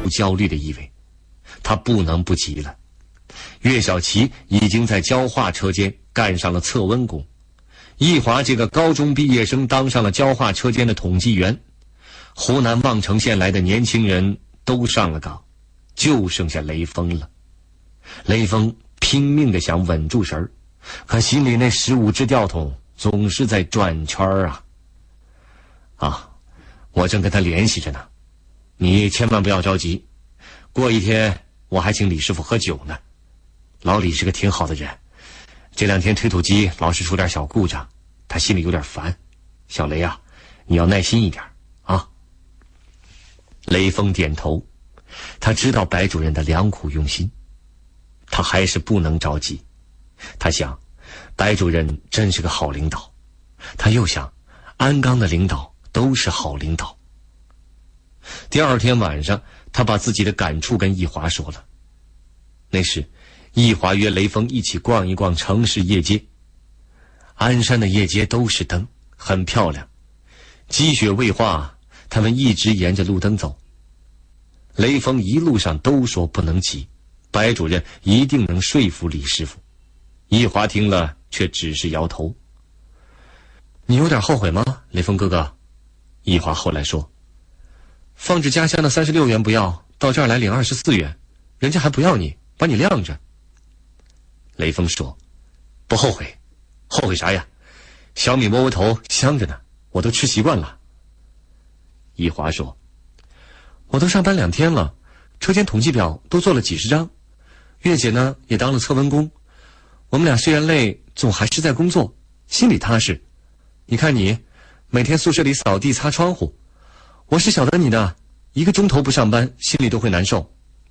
出焦虑的意味。他不能不急了。岳小琪已经在教化车间干上了测温工，易华这个高中毕业生当上了教化车间的统计员，湖南望城县来的年轻人都上了岗，就剩下雷锋了。雷锋拼命地想稳住神儿，可心里那15只吊桶总是在转圈啊！我正跟他联系着呢，你千万不要着急，过一天我还请李师傅喝酒呢。老李是个挺好的人，这2天推土机老是出点小故障，他心里有点烦。小雷啊，你要耐心一点啊。雷锋点头，他知道白主任的良苦用心，他还是不能着急。他想，白主任真是个好领导。他又想，鞍钢的领导都是好领导。第2天晚上，他把自己的感触跟易华说了。那时易华约雷锋一起逛一逛城市夜街。鞍山的夜街都是灯，很漂亮，积雪未化，他们一直沿着路灯走。雷锋一路上都说不能急，白主任一定能说服李师傅。易华听了却只是摇头。你有点后悔吗，雷锋哥哥？易华后来说，放置家乡的36元不要，到这儿来领24元，人家还不要你，把你晾着。雷锋说，不后悔，后悔啥呀？小米窝窝头香着呢，我都吃习惯了。易华说，我都上班2天了，车间统计表都做了几十张，月姐呢也当了测温工，我们俩虽然累，总还是在工作，心里踏实。你看你每天宿舍里扫地擦窗户，我是晓得你的，1个钟头不上班心里都会难受。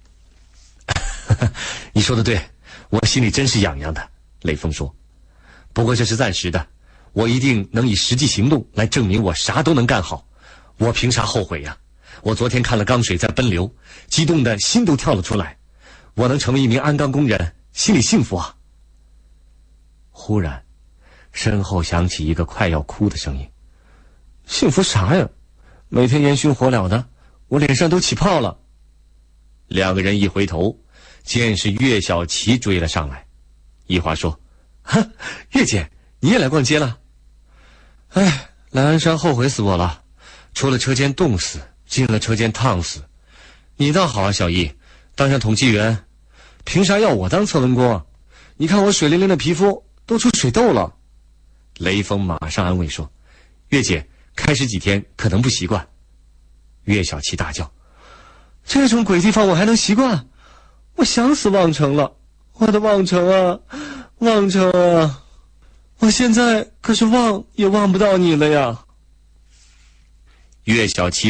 你说的对，我心里真是痒痒的。雷锋说，不过这是暂时的，我一定能以实际行动来证明我啥都能干好，我凭啥后悔呀？我昨天看了钢水在奔流，激动的心都跳了出来，我能成为一名鞍钢工人，心里幸福啊。忽然身后响起一个快要哭的声音，幸福啥呀？每天烟熏火燎的，我脸上都起泡了。2个人一回头，见是岳小琪追了上来。易华说，哈，岳姐你也来逛街了？哎，来鞍山后悔死我了，出了车间冻死，进了车间烫死。你倒好啊，小易，当上统计员，凭啥要我当测温工啊？你看我水灵灵的皮肤都出水痘了。雷锋马上安慰说，岳姐开始几天可能不习惯。岳小琪大叫，这种鬼地方我还能习惯？我想死望城了，我的望城啊，望城啊，我现在可是望也望不到你了呀。岳小琪